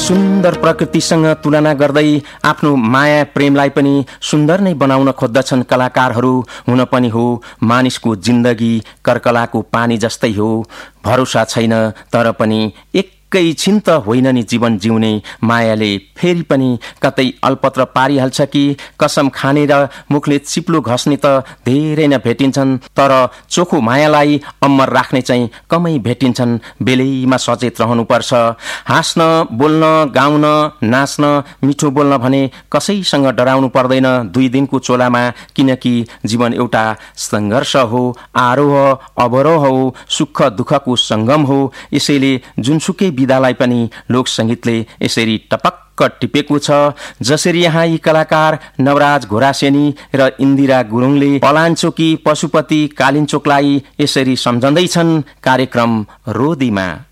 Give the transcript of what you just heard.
सुन्दर प्रकृतिसँग तुलना गर्दै आफ्नो माया प्रेमलाई पनि सुन्दर नै बनाउन खोज्दछन् कलाकारहरू। हुन पनि हो मानिसको जिन्दगी कर्कलाको पानी जस्तै हो, भरोसा छैन तर पनि एकैछिन त होइन नि जीवन जिउने। मायाले फेरि पनि कतै अलपत्र पारिहाल्छ कि कसम खाने र मुखले चिप्लो घस्ने त धेरै नै भेटिन्छन्, तर चोखो मायालाई अमर राख्ने चाहिँ कमै भेटिन्छन्। बेलैमा सचेत रहनुपर्छ। हाँस्न, बोल्न, गाउन, नाच्न, मिठो बोल्न भने कसैसँग डराउनु पर्दैन दुई दिनको चोलामा, किनकि जीवन एउटा सङ्घर्ष हो, आरोह अवरोह हो, सुख दुःखको सङ्गम हो। यसैले जुनसुकै विधालाई पनि लोकसङ्गीतले यसरी टपक्क टिपेको छ। जसरी यहाँ यी कलाकार नवराज घोरासेनी र इन्दिरा गुरुङले पलाञ्चोकी पशुपति कालिन्चोकलाई यसरी सम्झँदैछन् कार्यक्रम रोदीमा।